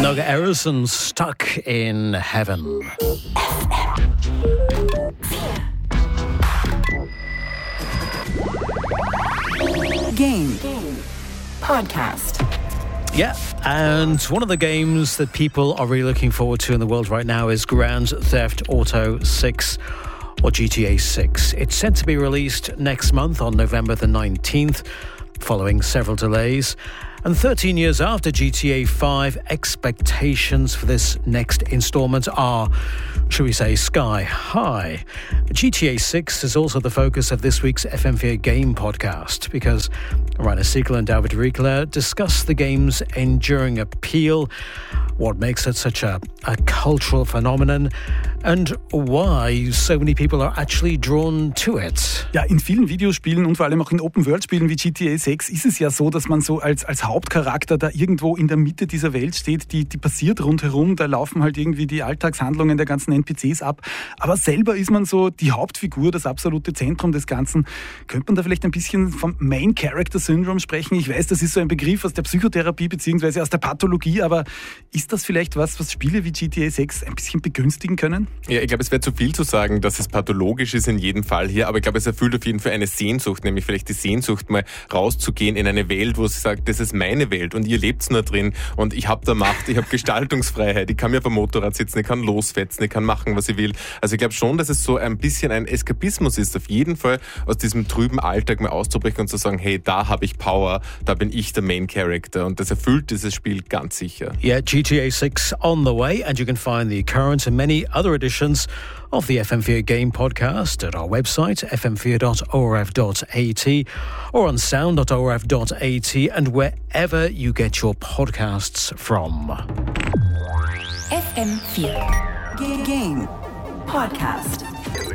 Noga Erison, Stuck in Heaven. Game Podcast. Yeah, and one of the games that people are really looking forward to in the world right now is Grand Theft Auto 6 or GTA 6. It's set to be released next month on November the 19th, following several delays. And 13 years after GTA 5, expectations for this next instalment are, shall we say, sky high. GTA 6 is also the focus of this week's FM4 Game podcast because Rainer Siegel and David Riegler discuss the game's enduring appeal, what makes it such a cultural phenomenon, and why so many people are actually drawn to it. Ja, in vielen Videospielen und vor allem auch in Open-World-Spielen wie GTA 6 ist es ja so, dass man so als Hauptcharakter da irgendwo in der Mitte dieser Welt steht, die passiert rundherum, da laufen halt irgendwie die Alltagshandlungen der ganzen NPCs ab, aber selber ist man so die Hauptfigur, das absolute Zentrum des Ganzen. Könnte man da vielleicht ein bisschen vom Main Character Syndrome sprechen? Ich weiß, das ist so ein Begriff aus der Psychotherapie bzw. aus der Pathologie, aber ist das vielleicht was Spiele wie GTA 6 ein bisschen begünstigen können? Ja, ich glaube, es wäre zu viel zu sagen, dass es pathologisch ist in jedem Fall hier, aber ich glaube, es erfüllt auf jeden Fall eine Sehnsucht, nämlich vielleicht die Sehnsucht, mal rauszugehen in eine Welt, wo sie sagt, das ist meine Welt und ihr lebt nur drin und ich habe da Macht, ich habe Gestaltungsfreiheit, ich kann mir auf dem Motorrad sitzen, ich kann losfetzen, ich kann machen, was ich will. Also ich glaube schon, dass es so ein bisschen ein Eskapismus ist, auf jeden Fall aus diesem trüben Alltag mal auszubrechen und zu sagen, hey, da habe ich Power, da bin ich der Main Character und das erfüllt dieses Spiel ganz sicher. Yeah, GTA 6 on the way, and you can find the current and many other editions of the FM4 Game podcast at our website, fm4.orf.at, or on sound.orf.at, and wherever you get your podcasts from. FM4 Game Podcast.